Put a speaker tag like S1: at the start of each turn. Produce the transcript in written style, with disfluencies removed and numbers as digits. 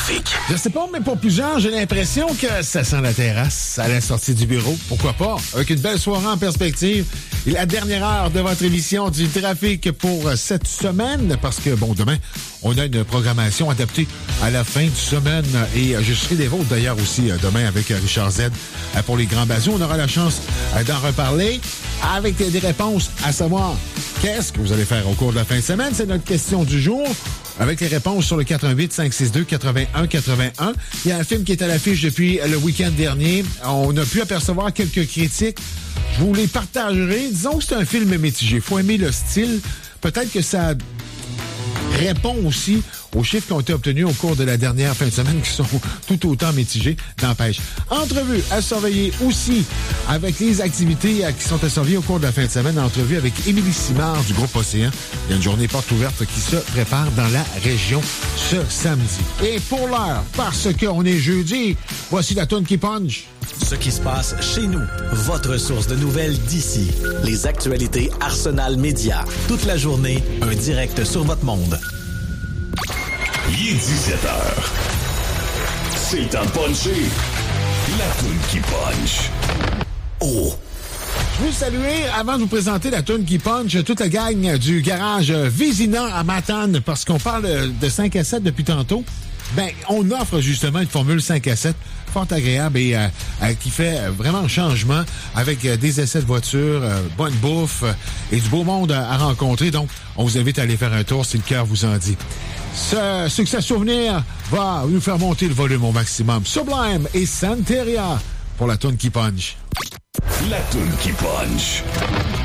S1: trafic.
S2: Je sais pas, mais pour plusieurs, j'ai l'impression que ça sent la terrasse à la sortie du bureau. Pourquoi pas? Avec une belle soirée en perspective. Et la dernière heure de votre émission du trafic pour cette semaine, parce que, bon, demain, on a une programmation adaptée à la fin de semaine. Et je serai des vôtres, d'ailleurs, aussi demain avec Richard Z pour les grands bazous. On aura la chance d'en reparler avec des réponses à savoir qu'est-ce que vous allez faire au cours de la fin de semaine. C'est notre question du jour. Avec les réponses sur le 418-562-8181. Il y a un film qui est à l'affiche depuis le week-end dernier. On a pu apercevoir quelques critiques. Je vous les partagerai. Disons que c'est un film mitigé. Il faut aimer le style. Peut-être que ça répond aussi aux chiffres qui ont été obtenus au cours de la dernière fin de semaine qui sont tout autant mitigés, n'empêche. Entrevue à surveiller aussi avec les activités qui sont à surveiller au cours de la fin de semaine. Entrevue avec Émilie Simard du groupe Océan. Il y a une journée porte ouverte qui se prépare dans la région ce samedi. Et pour l'heure, parce qu'on est jeudi, voici la toune qui punch.
S1: Ce qui se passe chez nous. Votre source de nouvelles d'ici. Les actualités Arsenal Média. Toute la journée, un direct sur votre monde.
S3: Il est 17h. C'est le temps de puncher. La toune qui punch. Oh!
S2: Je veux saluer, avant de vous présenter la toune qui punch, toute la gang du garage Vézina à Matane, parce qu'on parle de 5 à 7 depuis tantôt. Ben, on offre justement une formule 5 à 7 fort agréable et qui fait vraiment changement avec des essais de voitures, bonne bouffe et du beau monde à rencontrer. Donc, on vous invite à aller faire un tour si le cœur vous en dit. Ce succès souvenir va nous faire monter le volume au maximum. Sublime et Santeria pour la toune qui punch.
S3: La toune qui punch.